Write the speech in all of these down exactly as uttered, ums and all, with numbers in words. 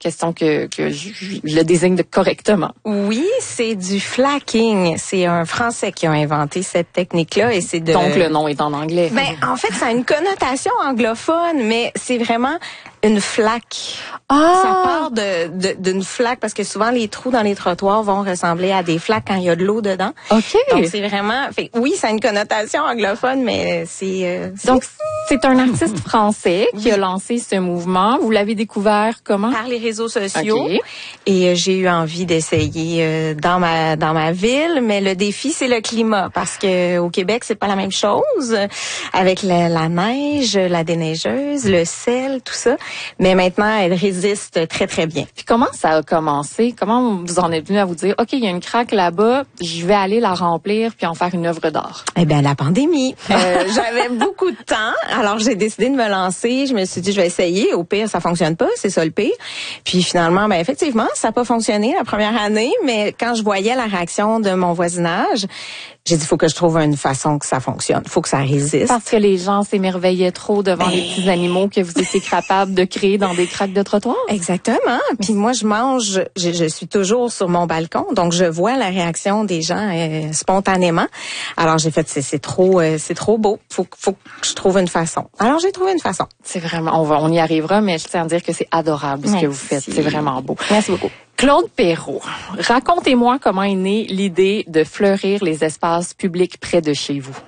question que, que je, je le désigne de correctement. Oui, c'est du flacking. C'est un Français qui a inventé cette technique-là et c'est de... Donc, le nom est en anglais. Ben, en fait, ça a une connotation anglophone, mais c'est vraiment une flaque. Ah! Ça part de, de, d'une flaque parce que souvent les trous dans les trottoirs vont ressembler à des flaques quand il y a de l'eau dedans. OK. Donc, c'est vraiment... Fait, oui, ça a une connotation anglophone, mais c'est... Euh, c'est Donc, c'est un artiste français qui a lancé ce mouvement. Vous l'avez découvert comment? Par les réseaux sociaux. Okay. Et euh, j'ai eu envie d'essayer euh, dans ma dans ma ville, mais le défi c'est le climat parce que au Québec c'est pas la même chose avec la, la neige, la déneigeuse, le sel, tout ça. Mais maintenant elle résiste très très bien. Puis comment ça a commencé? Comment vous en êtes venu à vous dire OK, il y a une craque là-bas, je vais aller la remplir puis en faire une œuvre d'art? Eh bien la pandémie. Euh, j'avais beaucoup de temps, alors j'ai décidé de me lancer. Je me suis dit je vais essayer. Au pire ça fonctionne pas, c'est ça le pire. Puis finalement, ben effectivement, ça n'a pas fonctionné la première année, mais quand je voyais la réaction de mon voisinage, j'ai dit, il faut que je trouve une façon que ça fonctionne. Il faut que ça résiste. Parce que les gens s'émerveillaient trop devant ben... les petits animaux que vous étiez capables de créer dans des craques de trottoir. Exactement. Puis moi, je mange, je, je suis toujours sur mon balcon, donc je vois la réaction des gens euh, spontanément. Alors j'ai fait, c'est, c'est trop, euh, c'est trop beau. Faut, faut que je trouve une façon. Alors j'ai trouvé une façon. C'est vraiment, on va, on y arrivera, mais je tiens à dire que c'est adorable ce Merci. que vous faites. C'est vraiment beau. Merci beaucoup. Claude Perrault, racontez-moi comment est née l'idée de fleurir les espaces publics près de chez vous.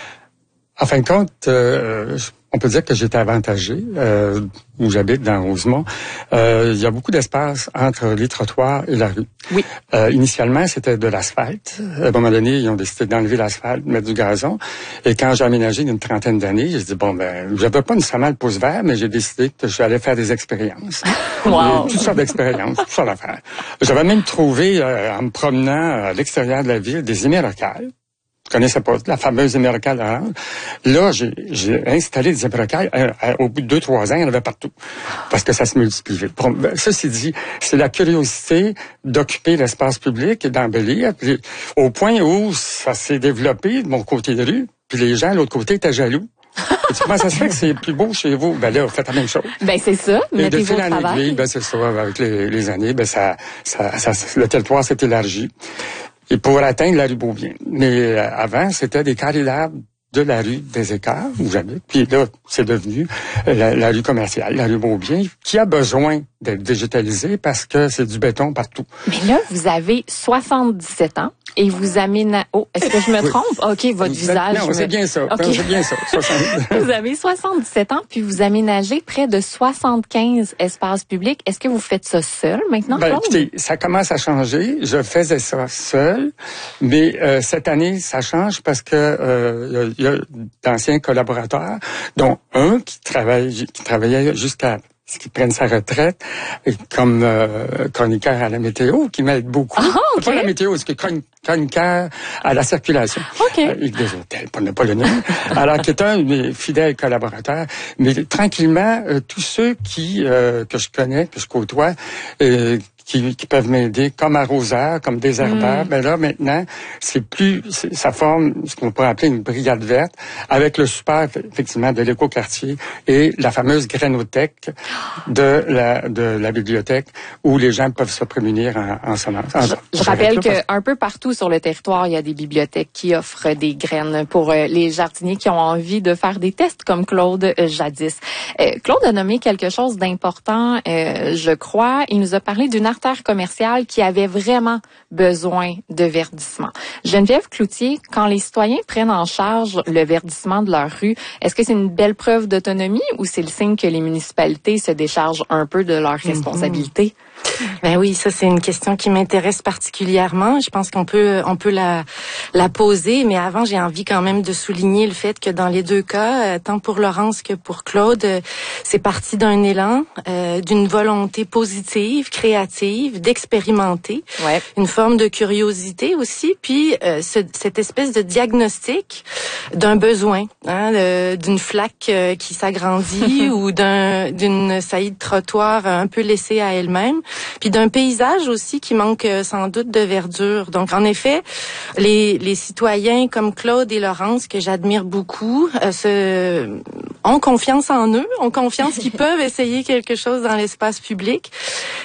En fin de compte, euh, on peut dire que j'étais avantagé, euh, où j'habite, dans Rosemont. Euh, il y a beaucoup d'espace entre les trottoirs et la rue. Oui. Euh, initialement, c'était de l'asphalte. À un moment donné, ils ont décidé d'enlever l'asphalte, mettre du gazon. Et quand j'ai aménagé d'une trentaine d'années, j'ai dit, bon, ben, j'avais pas nécessairement le pouce vert, mais j'ai décidé que j'allais faire des expériences. Wow. Et toutes sortes d'expériences, toutes sortes d'affaires. J'avais même trouvé, euh, en me promenant à l'extérieur de la ville, des émerocales. Je connaissais pas la fameuse émerocale orange. Là, j'ai, j'ai installé des émerocales. Euh, euh, au bout de deux, trois ans, il y en avait partout. Parce que ça se multipliait. Ceci dit, c'est la curiosité d'occuper l'espace public et d'embellir. Puis, au point où ça s'est développé de mon côté de rue, puis les gens, de l'autre côté, étaient jaloux. Et tu, comment ça se fait que c'est plus beau chez vous? Ben là, vous faites la même chose. Ben c'est ça, mettez vos travail. Ben c'est ça, avec les, les années, ben ça, ça, ça, le territoire s'est élargi. Et pour atteindre la rue Beaubien. Mais euh, avant, c'était des carrés d'arbres de la rue des Écarts, où j'habite. Puis là, c'est devenu la, la rue commerciale, la rue Beaubien, qui a besoin d'être végétalisée parce que c'est du béton partout. Mais là, vous avez soixante-dix-sept ans et vous aménagez... Oh, est-ce que je me trompe? Oui. OK, votre vous visage... Êtes... Non, me... c'est bien ça. Okay. C'est bien ça. Vous avez soixante-dix-sept ans, puis vous aménagez près de soixante-quinze espaces publics. Est-ce que vous faites ça seul maintenant? Ben, écoutez, ça commence à changer. Je faisais ça seul, mais euh, cette année, ça change parce que euh, y a, y a d'anciens collaborateurs, dont un qui travaille, qui travaillait jusqu'à ce qu'il prenne sa retraite, comme euh, chroniqueur à la météo, qui m'aide beaucoup. Ah, okay. Pas la météo, c'est que chroniqueur à la circulation. OK. Euh, des hôtels, pour ne pas le nommer. Alors, qui est un de mes fidèles collaborateurs. Mais tranquillement, euh, tous ceux qui euh, que je connais, que je côtoie, euh, Qui, qui peuvent m'aider comme arroseur, comme désherbeur. Mm. Mais là, maintenant, c'est plus, c'est, ça forme ce qu'on pourrait appeler une brigade verte avec le support, effectivement, de l'écoquartier et la fameuse grainothèque de la, de la bibliothèque où les gens peuvent se prémunir en, en semence. Je, je rappelle qu'un peu partout sur le territoire, il y a des bibliothèques qui offrent des graines pour euh, les jardiniers qui ont envie de faire des tests comme Claude euh, jadis. Euh, Claude a nommé quelque chose d'important, euh, je crois. Il nous a parlé d'une artère commerciale qui avait vraiment besoin de verdissement. Geneviève Cloutier, quand les citoyens prennent en charge le verdissement de leur rue, est-ce que c'est une belle preuve d'autonomie ou c'est le signe que les municipalités se déchargent un peu de leurs responsabilités? Ben oui, ça c'est une question qui m'intéresse particulièrement. Je pense qu'on peut on peut la la poser, mais avant j'ai envie quand même de souligner le fait que dans les deux cas, tant pour Laurence que pour Claude, c'est parti d'un élan, euh, d'une volonté positive, créative, d'expérimenter, ouais. Une forme de curiosité aussi, puis euh, ce, cette espèce de diagnostic d'un besoin, hein, de, d'une flaque euh, qui s'agrandit ou d'un d'une saillie de trottoir un peu laissée à elle-même. Puis d'un paysage aussi qui manque euh, sans doute de verdure. Donc en effet, les les citoyens comme Claude et Laurence que j'admire beaucoup euh, se ont confiance en eux, ont confiance qu'ils peuvent essayer quelque chose dans l'espace public.